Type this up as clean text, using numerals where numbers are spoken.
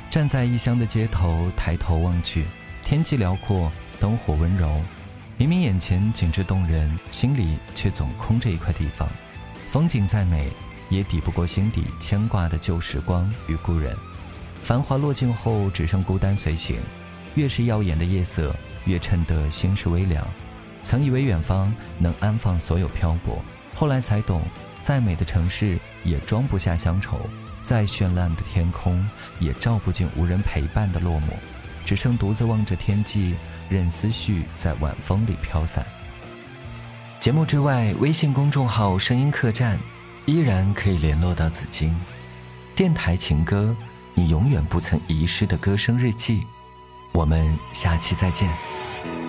站在异乡的街头，抬头望去，天际辽阔，灯火温柔，明明眼前景致动人，心里却总空着一块地方。风景再美，也抵不过心底牵挂的旧时光与故人。繁华落尽后，只剩孤单随行。越是耀眼的夜色，越衬得心事微凉。曾以为远方能安放所有漂泊，后来才懂，再美的城市也装不下乡愁，再绚烂的天空也照不进无人陪伴的落寞，只剩独自望着天际，任思绪在晚风里飘散。节目之外，微信公众号声音客栈依然可以联络到紫金。电台情歌，你永远不曾遗失的歌声日记。我们下期再见。